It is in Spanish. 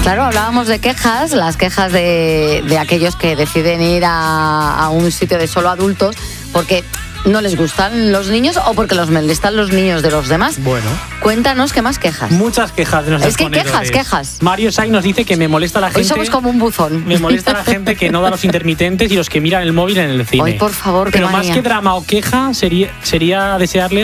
Claro, hablábamos de quejas, las quejas de aquellos que deciden ir a un sitio de solo adultos porque no les gustan los niños o porque los molestan los niños de los demás. Bueno. Cuéntanos qué más quejas. Muchas quejas de nuestros Es que ponedores. quejas. Mario Sai nos dice que me molesta la gente. Hoy somos como un buzón. Me molesta la gente que no da los intermitentes y los que miran el móvil en el cine. Ay, por favor, qué Pero más manía. que drama o queja sería desearle